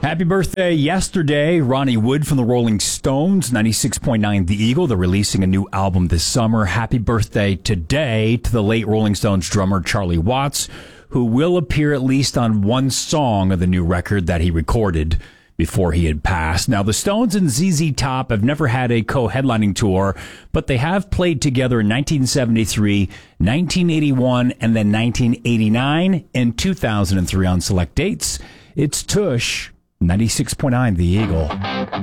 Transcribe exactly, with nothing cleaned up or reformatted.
Happy birthday yesterday, Ronnie Wood from the Rolling Stones, ninety-six point nine The Eagle. They're releasing a new album this summer. Happy birthday today to the late Rolling Stones drummer Charlie Watts, who will appear at least on one song of the new record that he recorded before he had passed. Now, the Stones and Z Z Top have never had a co-headlining tour, but they have played together in nineteen seventy-three, nineteen eighty-one, and then nineteen eighty-nine and two thousand three on select dates. It's Tush, ninety-six point nine The Eagle.